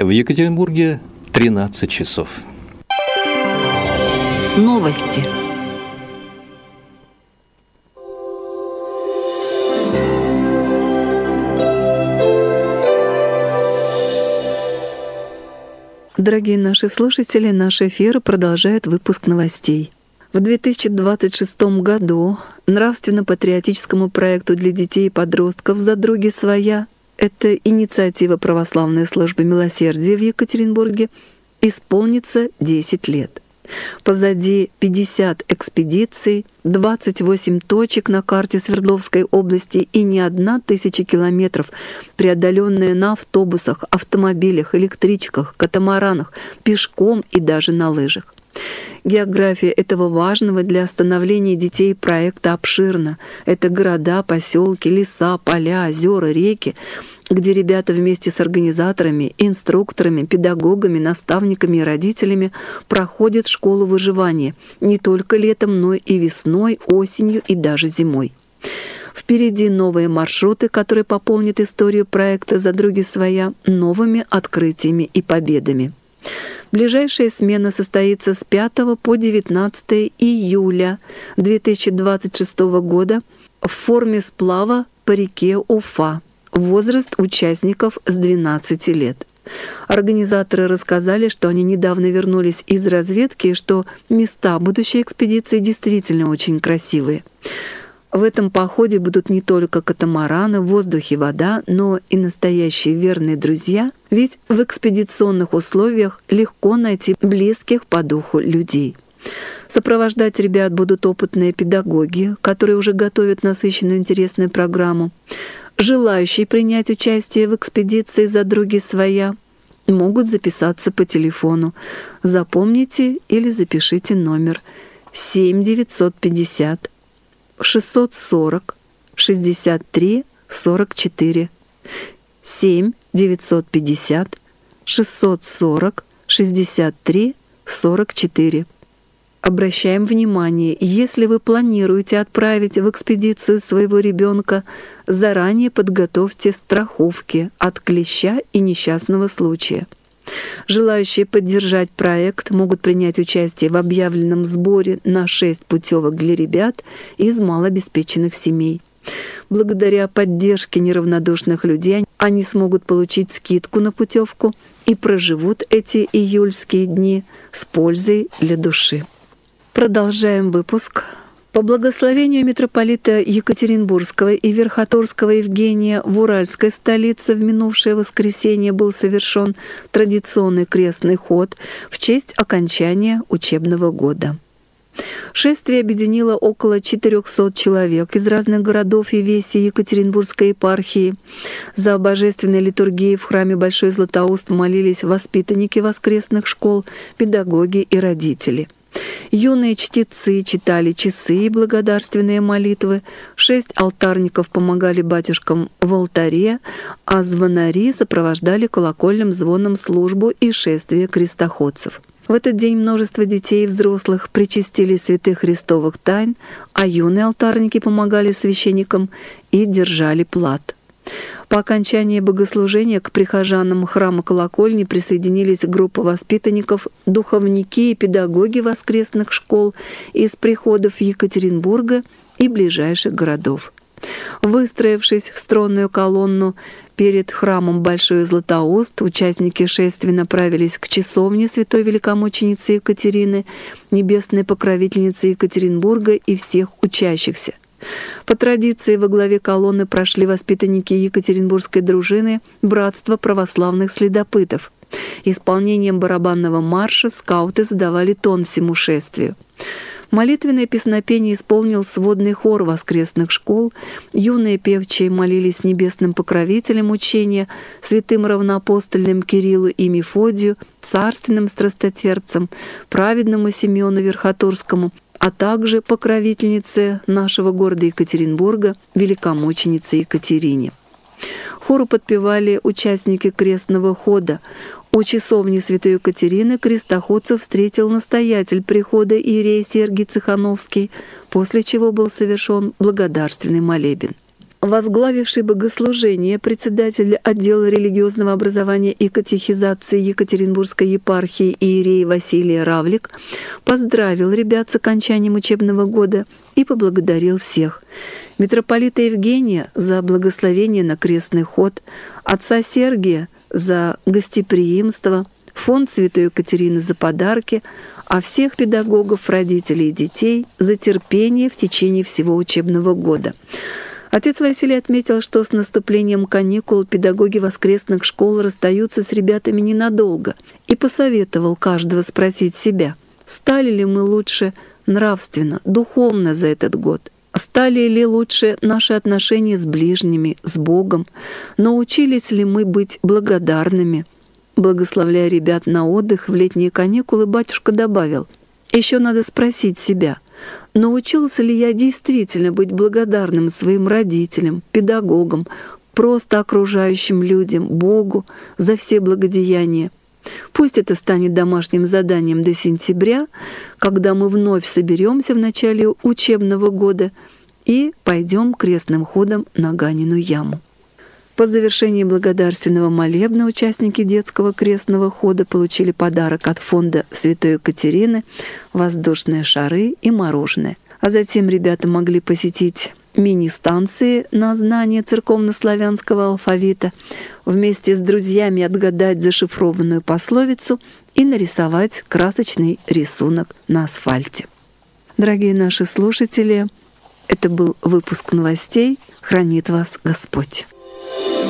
В Екатеринбурге 13 часов. Новости. Дорогие наши слушатели, наш эфир продолжает выпуск новостей. В 2026 году нравственно-патриотическому проекту для детей и подростков «За други своя» — это инициатива Православной службы милосердия в Екатеринбурге — исполнится 10 лет. Позади 50 экспедиций, 28 точек на карте Свердловской области и не 1000 километров, преодоленные на автобусах, автомобилях, электричках, катамаранах, пешком и даже на лыжах. География этого важного для становления детей проекта обширна. Это города, поселки, леса, поля, озера, реки, где ребята вместе с организаторами, инструкторами, педагогами, наставниками и родителями проходят школу выживания не только летом, но и весной, осенью и даже зимой. Впереди новые маршруты, которые пополнят историю проекта «За други своя» новыми открытиями и победами. Ближайшая смена состоится с 5 по 19 июля 2026 года в форме сплава по реке Уфа. Возраст участников с 12 лет. Организаторы рассказали, что они недавно вернулись из разведки и что места будущей экспедиции действительно очень красивые. В этом походе будут не только катамараны, в воздухе вода, но и настоящие верные друзья, ведь в экспедиционных условиях легко найти близких по духу людей. Сопровождать ребят будут опытные педагоги, которые уже готовят насыщенную интересную программу. Желающие принять участие в экспедиции «За други своя» могут записаться по телефону. Запомните или запишите номер 7 950 640 63 44. 7 950 640 63 44. Обращаем внимание, если вы планируете отправить в экспедицию своего ребенка, заранее подготовьте страховки от клеща и несчастного случая. Желающие поддержать проект могут принять участие в объявленном сборе на 6 путевок для ребят из малообеспеченных семей. Благодаря поддержке неравнодушных людей они смогут получить скидку на путевку и проживут эти июльские дни с пользой для души. Продолжаем выпуск. По благословению митрополита Екатеринбургского и Верхотурского Евгения в Уральской столице в минувшее воскресенье был совершен традиционный крестный ход в честь окончания учебного года. Шествие объединило около 400 человек из разных городов и весей Екатеринбургской епархии. За божественной литургией в храме Большой Златоуст молились воспитанники воскресных школ, педагоги и родители. Юные чтецы читали часы и благодарственные молитвы, 6 алтарников помогали батюшкам в алтаре, а звонари сопровождали колокольным звоном службу и шествие крестоходцев. В этот день множество детей и взрослых причастили святых христовых тайн, а юные алтарники помогали священникам и держали плат. По окончании богослужения к прихожанам храма колокольни присоединились группа воспитанников, духовники и педагоги воскресных школ из приходов Екатеринбурга и ближайших городов. Выстроившись в стройную колонну перед храмом Большой Златоуст, участники шествия направились к часовне святой великомученицы Екатерины, небесной покровительницы Екатеринбурга и всех учащихся. По традиции во главе колонны прошли воспитанники Екатеринбургской дружины «Братства православных следопытов». Исполнением барабанного марша скауты задавали тон всему шествию. Молитвенное песнопение исполнил сводный хор воскресных школ, юные певчие молились небесным покровителям учения, святым равноапостольным Кириллу и Мефодию, царственным страстотерпцам, праведному Симеону Верхотурскому, а также покровительнице нашего города Екатеринбурга, великомученице Екатерине. Хору подпевали участники крестного хода. У часовни святой Екатерины крестоходцев встретил настоятель прихода иерей Сергий Цехановский, после чего был совершен благодарственный молебен. возглавивший богослужение, председатель отдела религиозного образования и катехизации Екатеринбургской епархии иерей Василий Равлик, поздравил ребят с окончанием учебного года и поблагодарил всех. Митрополита Евгения за благословение на крестный ход, отца Сергия за гостеприимство, фонд Святой Екатерины за подарки, а всех педагогов, родителей и детей за терпение в течение всего учебного года. Отец Василий отметил, что с наступлением каникул педагоги воскресных школ расстаются с ребятами ненадолго и посоветовал каждого спросить себя, стали ли мы лучше нравственно, духовно за этот год, стали ли лучше наши отношения с ближними, с Богом, научились ли мы быть благодарными. Благословляя ребят на отдых в летние каникулы, батюшка добавил, еще надо спросить себя, научился ли я действительно быть благодарным своим родителям, педагогам, просто окружающим людям, Богу за все благодеяния. Пусть это станет домашним заданием до сентября, когда мы вновь соберемся в начале учебного года и пойдем крестным ходом на Ганину яму. По завершении благодарственного молебна участники детского крестного хода получили подарок от фонда Святой Екатерины, воздушные шары и мороженое. А затем ребята могли посетить мини-станции на знание церковно-славянского алфавита, вместе с друзьями отгадать зашифрованную пословицу и нарисовать красочный рисунок на асфальте. Дорогие наши слушатели, это был выпуск новостей. Хранит вас Господь.